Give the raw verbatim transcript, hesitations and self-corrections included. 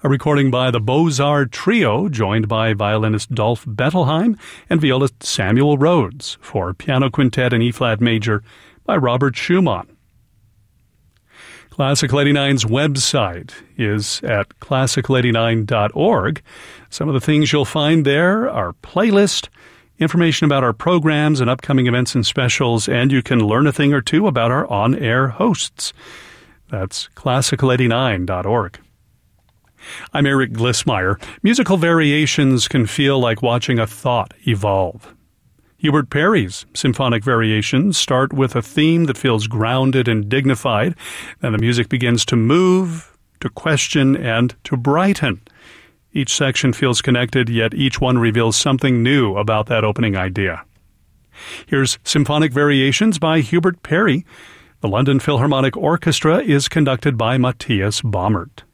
A recording by the Beaux-Arts Trio, joined by violinist Dolph Bettelheim and violist Samuel Rhodes, for Piano Quintet in E-flat major by Robert Schumann. Classical eighty-nine's website is at classical eighty-nine dot org. Some of the things you'll find there are playlist, information about our programs and upcoming events and specials, and you can learn a thing or two about our on-air hosts. That's classical eighty-nine dot org. I'm Eric Glissmeyer. Musical variations can feel like watching a thought evolve. Hubert Parry's symphonic variations start with a theme that feels grounded and dignified, and the music begins to move, to question, and to brighten. Each section feels connected, yet each one reveals something new about that opening idea. Here's Symphonic Variations by Hubert Parry. The London Philharmonic Orchestra is conducted by Matthias Baumert.